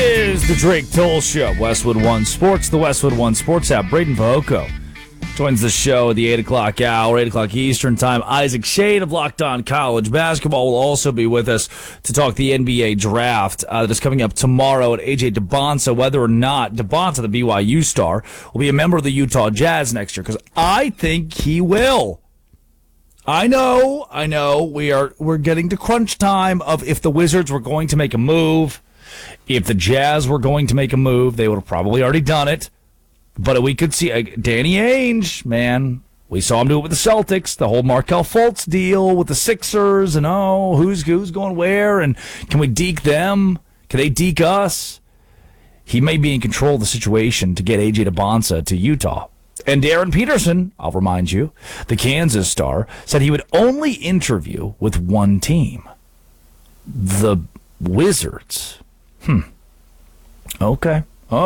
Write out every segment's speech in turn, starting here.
is the Drake Toll Show, Westwood One Sports, the Westwood One Sports app. Braden Vahoco joins the show at the 8 o'clock hour, 8 o'clock Eastern time. Isaac Shade of Locked On College Basketball will also be with us to talk the NBA draft that is coming up tomorrow at AJ DeBonsa, whether or not DeBonsa, the BYU star, will be a member of the Utah Jazz next year, because I think he will. I know. We're getting to crunch time of if the Wizards were going to make a move, if the Jazz were going to make a move, they would have probably already done it. But we could see Danny Ainge, man. We saw him do it with the Celtics, the whole Markelle Fultz deal with the Sixers, and who's going where, and can we deke them? Can they deke us? He may be in control of the situation to get AJ DeBonsa to Utah. And Darren Peterson, I'll remind you, the Kansas star, said he would only interview with one team, the Wizards. Okay.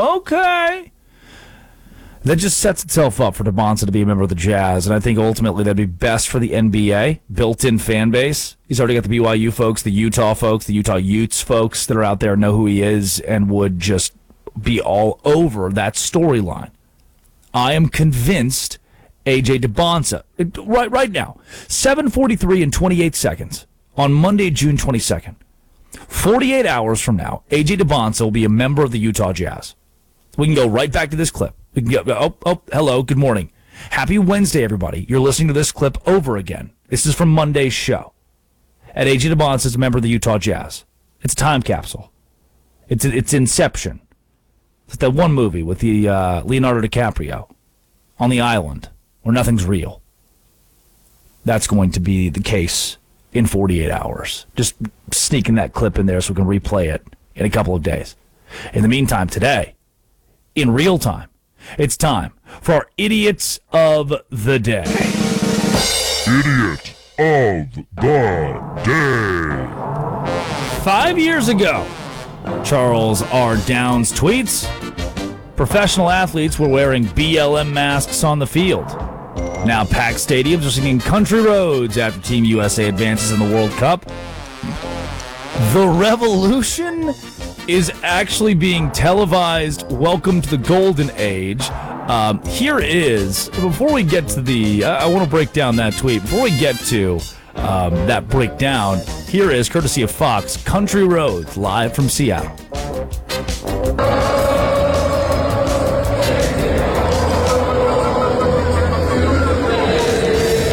That just sets itself up for DeBonsa to be a member of the Jazz, and I think ultimately that'd be best for the NBA, built-in fan base. He's already got the BYU folks, the Utah folks, the Utah Utes folks that are out there know who he is and would just be all over that storyline. I am convinced AJ DeBonsa, right now, 7:43 and 28 seconds on Monday, June 22nd. 48 hours from now, AJ DeBonsa will be a member of the Utah Jazz. We can go right back to this clip. We can go, hello, good morning. Happy Wednesday, everybody. You're listening to this clip over again. This is from Monday's show. And AJ DeBonsa is a member of the Utah Jazz. It's a time capsule. It's Inception. It's that one movie with the Leonardo DiCaprio on the island where nothing's real. That's going to be the case in 48 hours. Just sneaking that clip in there so we can replay it in a couple of days. In the meantime, today, in real time, it's time for our Idiots of the Day. Idiot of the Day. 5 years ago, Charles R. Downs tweets, professional athletes were wearing BLM masks on the field. Now packed stadiums are singing Country Roads after Team USA advances in the World Cup. The revolution is actually being televised. Welcome to the golden age. Here is, before we get to the, I want to break down that tweet. Before we get to that breakdown, here is, courtesy of Fox, Country Roads, live from Seattle.